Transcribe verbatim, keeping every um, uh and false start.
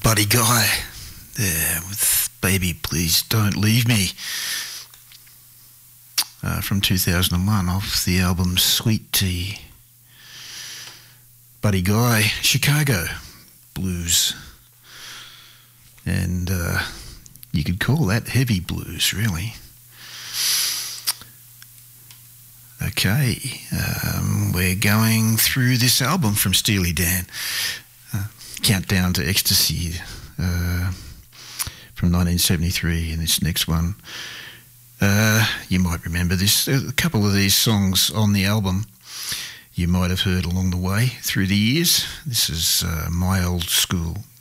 Buddy Guy there with Baby Please Don't Leave Me uh, from two thousand one off the album Sweet Tea. Buddy Guy, Chicago blues, and uh, you could call that heavy blues, really. Okay, um, we're going through this album from Steely Dan. Uh, Countdown to Ecstasy uh, from nineteen seventy-three, and this next one. Uh, you might remember this. A couple of these songs on the album you might have heard along the way through the years. This is uh, My Old School.